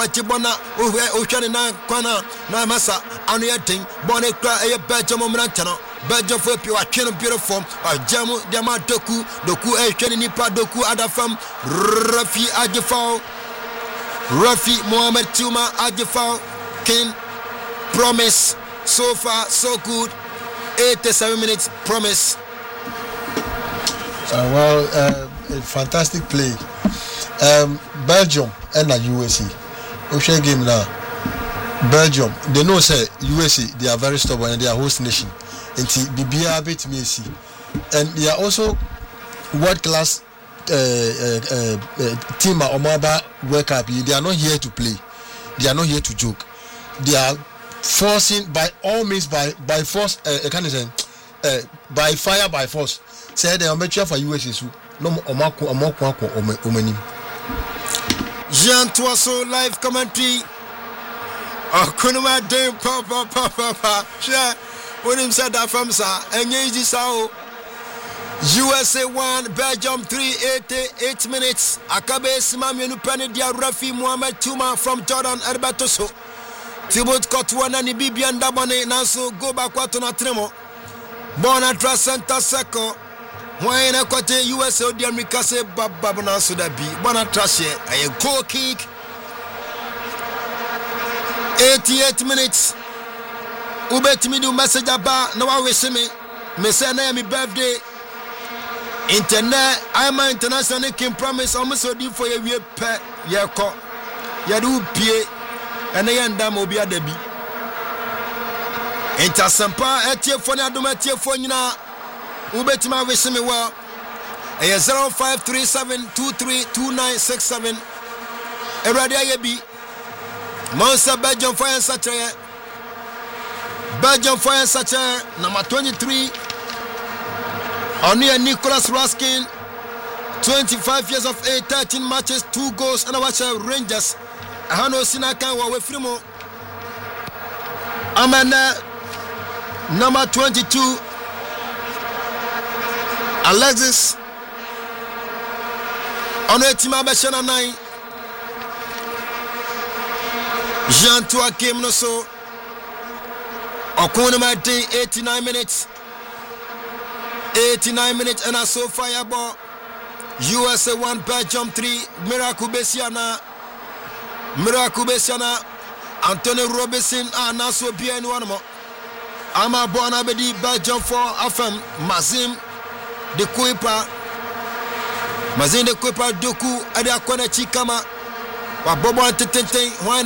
Chibona Ocean Kwana na masa anu yetin bone kra eye Belgium mrantano Belgium for pure chin beautiful jamu diama doku e nipa doku adafam Rafi Ajifao Rafi Mohamed Tuma Ajifao King promise so far so good 87 minutes promise. A fantastic play. Belgium and the USA. Ocean game now. Belgium, they know say USA, they are very stubborn and they are host nation. And BBA bit Messi. And they are also world class team Omaba World Cup. They are not here to play. They are not here to joke. They are forcing by all means by force by fire by force. Say they are mature for USA. No omani. Jean Toisseau live commentary. Kunuma de papa. Share when him said that from sa enyeji sao. USA 1 Belgium 3 88 minutes. Akabe Simamienu Penny dia Rafi Mohamed Tuma from Jordan Erbatoso. Thibaut Courtois na ni Bibian Dabane nanso go back to na tremo. Bona tra center second. When I got the USA or the America say Babana Sudabi, Bona Trashe, a goal kick. 88 minutes. Ubet me do message about no one wish me. Me say na mi birthday. Internet, I'm an international king promise almost so deep for your pet, your cock. Yadu pie, and I am damn obia debi. Intersampa, etie for Nadumatia for Nina. Ubetima wish me well. A 0537232967. Eradia be Monster Belgium Fire Satire. Belgium Fire Satire number 23. Onia Nicholas Raskin, 25 years of age, 13 matches, 2 goals, and I watch Rangers. Ahano Sinaka wa Wefrimo. Amanda number 22. Alexis on a team Abashana 9. Jean Toakim no so Okonoma day 89 minutes. 89 minutes and a so fireball. USA 1 Belgium 3 Miracle Bessiana Anthony Robinson Naso Bien one more. Ama Bona Bedi Belgium 4 Afam Mazim de Kuipa Doku Adia Kona Chikama wa Bobo Tenten